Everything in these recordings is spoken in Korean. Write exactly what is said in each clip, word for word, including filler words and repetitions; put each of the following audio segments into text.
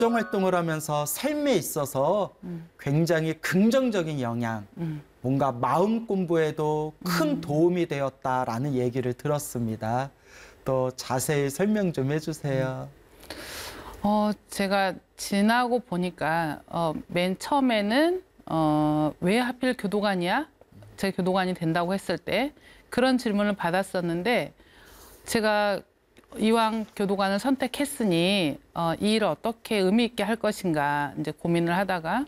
교정 활동을 하면서 삶에 있어서 음. 굉장히 긍정적인 영향, 음. 뭔가 마음 공부에도 큰 음. 도움이 되었다라는 얘기를 들었습니다. 또 자세히 설명 좀 해주세요. 어, 제가 지나고 보니까 어, 맨 처음에는 어, 왜 하필 교도관이야? 제가 교도관이 된다고 했을 때 그런 질문을 받았었는데 제가 이왕 교도관을 선택했으니 어, 이 일을 어떻게 의미 있게 할 것인가 이제 고민을 하다가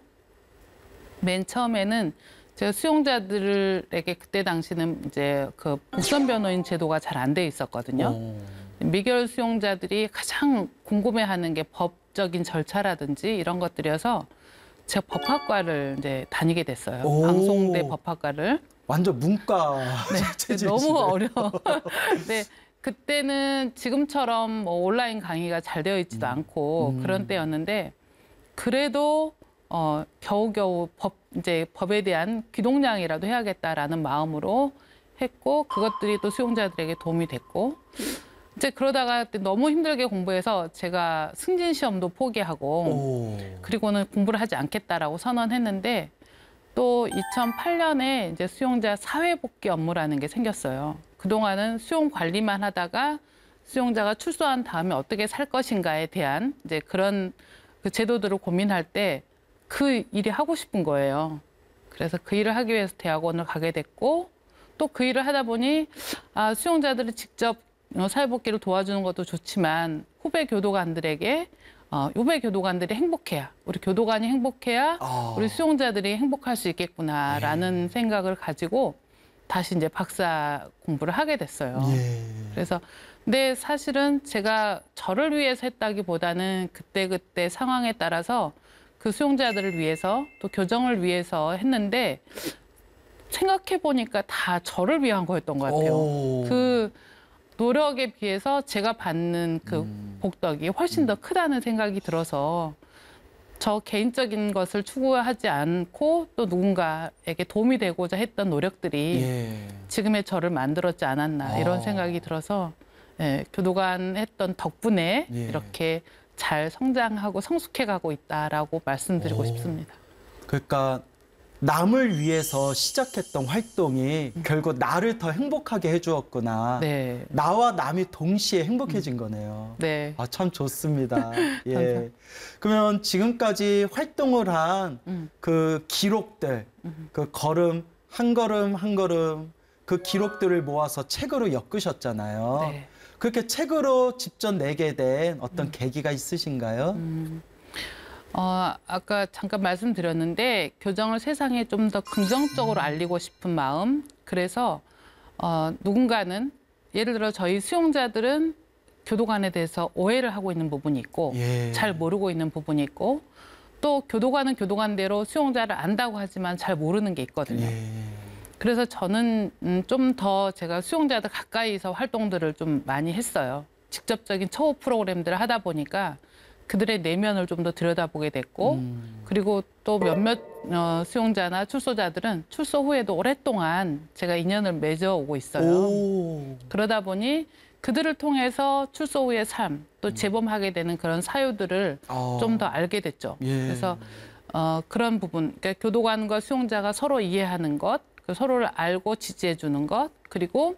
맨 처음에는 제가 수용자들에게 그때 당시는 이제 그 국선 변호인 제도가 잘 안 돼 있었거든요. 오. 미결 수용자들이 가장 궁금해하는 게 법적인 절차라든지 이런 것들이어서 제가 법학과를 이제 다니게 됐어요. 오. 방송대 법학과를. 완전 문과 네, 체질이시네. 너무 어려워. 근데 그때는 지금처럼 뭐 온라인 강의가 잘 되어 있지도 음. 않고 음. 그런 때였는데 그래도 어, 겨우겨우 법, 이제 법에 대한 귀동냥이라도 해야겠다라는 마음으로 했고 그것들이 또 수용자들에게 도움이 됐고 이제 그러다가 너무 힘들게 공부해서 제가 승진 시험도 포기하고 오. 그리고는 공부를 하지 않겠다라고 선언했는데 또 이천팔 년에 이제 수용자 사회복귀 업무라는 게 생겼어요. 그동안은 수용 관리만 하다가 수용자가 출소한 다음에 어떻게 살 것인가에 대한 이제 그런 그 제도들을 고민할 때 그 일이 하고 싶은 거예요. 그래서 그 일을 하기 위해서 대학원을 가게 됐고 또 그 일을 하다 보니 아, 수용자들을 직접 사회복귀를 도와주는 것도 좋지만 후배 교도관들에게 어, 후배 교도관들이 행복해야 우리 교도관이 행복해야 아. 우리 수용자들이 행복할 수 있겠구나라는 예. 생각을 가지고 다시 이제 박사 공부를 하게 됐어요. 예. 그래서 근데 사실은 제가 저를 위해서 했다기보다는 그때그때 상황에 따라서 그 수용자들을 위해서 또 교정을 위해서 했는데 생각해 보니까 다 저를 위한 거였던 것 같아요. 오. 그 노력에 비해서 제가 받는 그 음. 복덕이 훨씬 더 크다는 생각이 들어서 저 개인적인 것을 추구하지 않고 또 누군가에게 도움이 되고자 했던 노력들이 예. 지금의 저를 만들었지 않았나 이런 아. 생각이 들어서 예, 교도관 했던 덕분에 예. 이렇게 잘 성장하고 성숙해가고 있다라고 말씀드리고 오. 싶습니다. 그러니까 남을 위해서 시작했던 활동이 결국 나를 더 행복하게 해주었구나. 네, 나와 남이 동시에 행복해진 거네요. 네. 아, 참 좋습니다. 예. 감사합니다. 그러면 지금까지 활동을 한 음. 그 기록들, 그 걸음, 한 걸음, 한 걸음, 그 기록들을 모아서 책으로 엮으셨잖아요. 네. 그렇게 책으로 직접 내게 된 어떤 계기가 있으신가요? 음. 어, 아까 잠깐 말씀드렸는데 교정을 세상에 좀 더 긍정적으로 알리고 싶은 마음. 그래서 어, 누군가는 예를 들어 저희 수용자들은 교도관에 대해서 오해를 하고 있는 부분이 있고 예. 잘 모르고 있는 부분이 있고 또 교도관은 교도관대로 수용자를 안다고 하지만 잘 모르는 게 있거든요. 예. 그래서 저는 음, 좀 더 제가 수용자들 가까이서 활동들을 좀 많이 했어요. 직접적인 처우 프로그램들을 하다 보니까 그들의 내면을 좀 더 들여다보게 됐고 음. 그리고 또 몇몇 어, 수용자나 출소자들은 출소 후에도 오랫동안 제가 인연을 맺어오고 있어요. 오. 그러다 보니 그들을 통해서 출소 후의 삶, 또 재범하게 되는 그런 사유들을 아. 좀 더 알게 됐죠. 예. 그래서 어, 그런 부분, 그러니까 교도관과 수용자가 서로 이해하는 것, 그 서로를 알고 지지해 주는 것, 그리고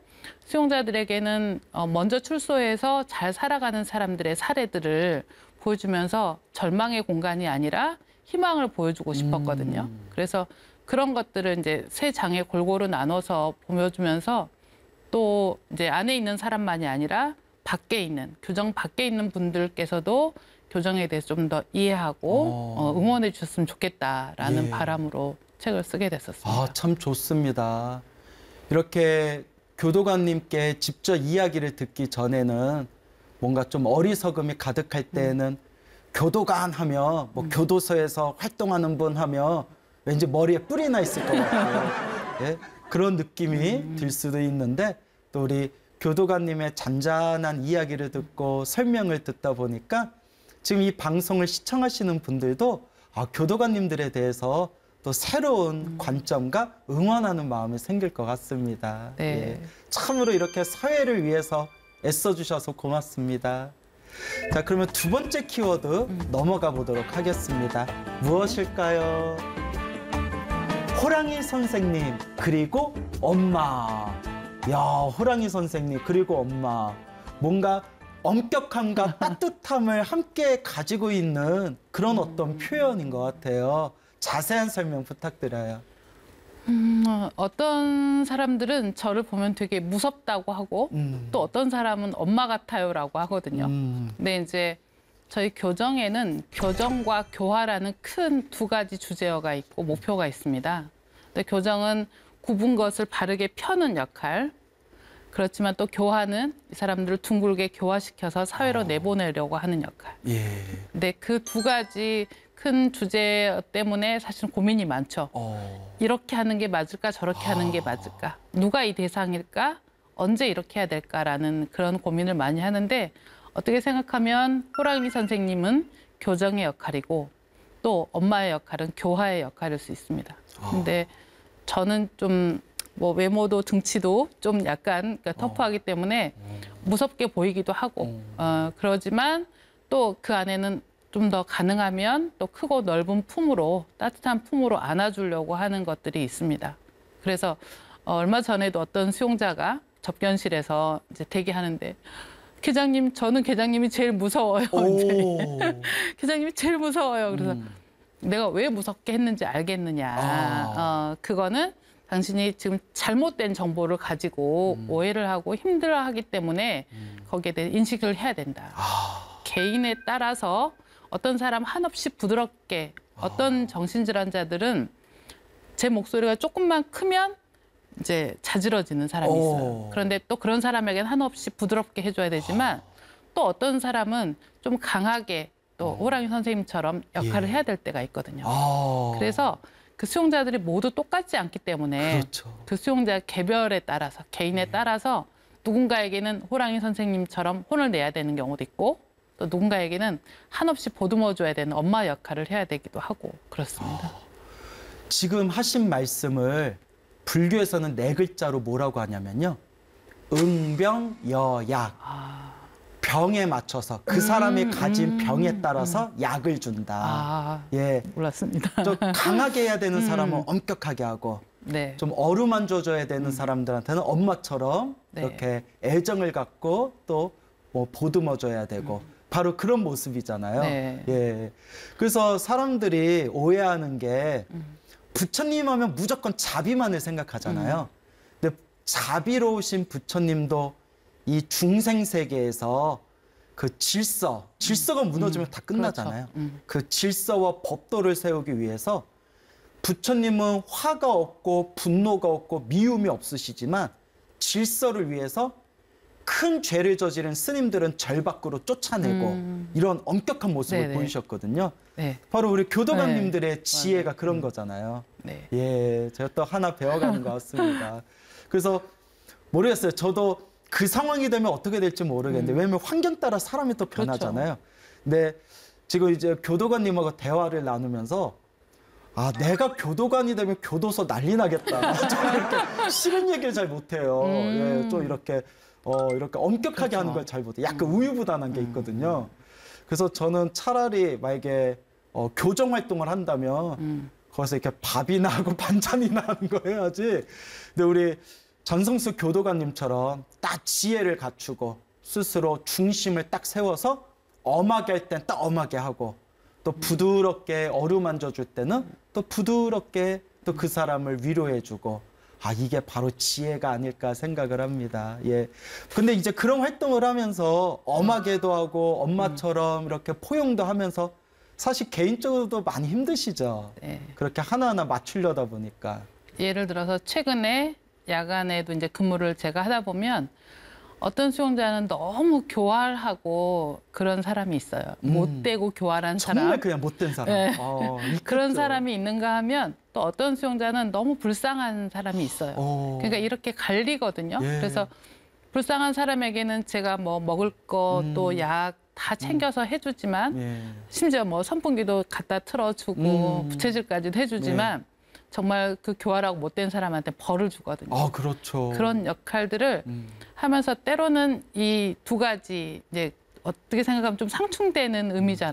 수용자들에게는 어, 먼저 출소해서 잘 살아가는 사람들의 사례들을 보여주면서 절망의 공간이 아니라 희망을 보여주고 싶었거든요. 음. 그래서 그런 것들을 이제 세 장에 골고루 나눠서 보여주면서 또 이제 안에 있는 사람만이 아니라 밖에 있는 교정 밖에 있는 분들께서도 교정에 대해서 좀 더 이해하고 어. 어, 응원해 주셨으면 좋겠다라는 예. 바람으로 책을 쓰게 됐었습니다. 아, 참 좋습니다. 이렇게 교도관님께 직접 이야기를 듣기 전에는 뭔가 좀 어리석음이 가득할 때는 교도관 하면 뭐 음. 교도소에서 활동하는 분 하면 왠지 머리에 뿔이 나 있을 것 같아요. 예? 그런 느낌이 음. 들 수도 있는데 또 우리 교도관님의 잔잔한 이야기를 듣고 설명을 듣다 보니까 지금 이 방송을 시청하시는 분들도 아, 교도관님들에 대해서 또 새로운 음. 관점과 응원하는 마음이 생길 것 같습니다. 네. 예. 참으로 이렇게 사회를 위해서 애써주셔서 고맙습니다. 자, 그러면 두 번째 키워드 음. 넘어가 보도록 하겠습니다. 무엇일까요? 호랑이 선생님 그리고 엄마. 야, 호랑이 선생님 그리고 엄마. 뭔가 엄격함과 따뜻함을 함께 가지고 있는 그런 어떤 표현인 것 같아요. 자세한 설명 부탁드려요. 음, 어떤 사람들은 저를 보면 되게 무섭다고 하고 음. 또 어떤 사람은 엄마 같아요라고 하거든요. 음. 근데 이제 저희 교정에는 교정과 교화라는 큰 두 가지 주제어가 있고 목표가 있습니다. 근데 교정은 굽은 것을 바르게 펴는 역할. 그렇지만 또 교화는 이 사람들을 둥글게 교화시켜서 사회로 어. 내보내려고 하는 역할. 예. 근데 그 두 가지 큰 주제 때문에 사실 고민이 많죠. 어. 이렇게 하는 게 맞을까 저렇게 하는 게 아. 맞을까 누가 이 대상일까 언제 이렇게 해야 될까라는 그런 고민을 많이 하는데 어떻게 생각하면 호랑이 선생님은 교정의 역할이고 또 엄마의 역할은 교화의 역할일 수 있습니다. 근데 저는 좀 뭐 외모도 등치도 좀 약간 그러니까 터프하기 때문에 무섭게 보이기도 하고 어, 그러지만 또 그 안에는 좀 더 가능하면 또 크고 넓은 품으로 따뜻한 품으로 안아주려고 하는 것들이 있습니다. 그래서 어, 얼마 전에도 어떤 수용자가 접견실에서 이제 대기하는데 계장님 저는 계장님이 제일 무서워요. 오. 계장님이 제일 무서워요. 그래서 음. 내가 왜 무섭게 했는지 알겠느냐. 아. 어, 그거는 당신이 지금 잘못된 정보를 가지고 음. 오해를 하고 힘들어하기 때문에 음. 거기에 대해 인식을 해야 된다. 아. 개인에 따라서 어떤 사람 한없이 부드럽게 어떤 정신질환자들은 제 목소리가 조금만 크면 이제 자지러지는 사람이 있어요. 오. 그런데 또 그런 사람에게는 한없이 부드럽게 해줘야 되지만 또 어떤 사람은 좀 강하게 또 호랑이 선생님처럼 역할을 예. 해야 될 때가 있거든요. 아. 그래서 그 수용자들이 모두 똑같지 않기 때문에 그렇죠. 그 수용자 개별에 따라서 개인에 따라서 누군가에게는 호랑이 선생님처럼 혼을 내야 되는 경우도 있고 또 누군가에게는 한없이 보듬어줘야 되는 엄마 역할을 해야 되기도 하고 그렇습니다. 지금 하신 말씀을 불교에서는 네 글자로 뭐라고 하냐면요. 응병여약. 아, 병에 맞춰서 그 사람이 음, 가진 음, 병에 따라서 약을 준다. 아 예. 몰랐습니다. 좀 강하게 해야 되는 음. 사람은 엄격하게 하고 네. 좀 어루만져줘야 되는 사람들한테는 엄마처럼 네. 이렇게 애정을 갖고 또 뭐 보듬어줘야 되고 바로 그런 모습이잖아요. 네. 예. 그래서 사람들이 오해하는 게 음. 부처님 하면 무조건 자비만을 생각하잖아요. 음. 근데 자비로우신 부처님도 이 중생 세계에서 그 질서, 질서가 무너지면 음. 다 끝나잖아요. 그렇죠. 음. 그 질서와 법도를 세우기 위해서 부처님은 화가 없고 분노가 없고 미움이 없으시지만 질서를 위해서 큰 죄를 저지른 스님들은 절 밖으로 쫓아내고 음. 이런 엄격한 모습을 네네. 보이셨거든요. 네. 바로 우리 교도관님들의 네. 지혜가 맞아요. 그런 음. 거잖아요. 네. 예, 제가 또 하나 배워가는 것 같습니다. 그래서 모르겠어요. 저도 그 상황이 되면 어떻게 될지 모르겠는데 음. 왜냐면 환경 따라 사람이 또 그렇죠. 변하잖아요. 근데 지금 이제 교도관님하고 대화를 나누면서 아, 내가 교도관이 되면 교도소 난리 나겠다. 좀 이렇게 싫은 얘기를 잘 못해요. 음. 예, 좀 이렇게 어, 이렇게 엄격하게 그렇죠. 하는 걸 잘 못해. 약간 우유부단한 게 있거든요. 그래서 저는 차라리 만약에 어, 교정 활동을 한다면 음. 거기서 이렇게 밥이나 하고 반찬이나 하는 거 해야지. 근데 우리 전성수 교도관님처럼 딱 지혜를 갖추고 스스로 중심을 딱 세워서 엄하게 할 땐 딱 엄하게 하고 또 부드럽게 어루만져 줄 때는 또 부드럽게 또 그 사람을 위로해주고 아 이게 바로 지혜가 아닐까 생각을 합니다. 예. 근데 이제 그런 활동을 하면서 엄하게도 하고 엄마처럼 이렇게 포용도 하면서 사실 개인적으로도 많이 힘드시죠. 네. 그렇게 하나하나 맞추려다 보니까. 예를 들어서 최근에 야간에도 이제 근무를 제가 하다 보면 어떤 수용자는 너무 교활하고 그런 사람이 있어요. 음. 못되고 교활한 정말 사람. 그냥 못된 사람. 네. 어, 그런 있겠죠. 사람이 있는가 하면 또 어떤 수용자는 너무 불쌍한 사람이 있어요. 어. 그러니까 이렇게 갈리거든요. 예. 그래서 불쌍한 사람에게는 제가 뭐 먹을 거 음. 또 약 다 챙겨서 해주지만 예. 심지어 뭐 선풍기도 갖다 틀어주고 음. 부채질까지도 해주지만 정말 그 교활하고 못된 사람한테 벌을 주거든요. 아 그렇죠. 그런 역할들을 음. 하면서 때로는 이 두 가지 이제 어떻게 생각하면 좀 상충되는 의미잖아요.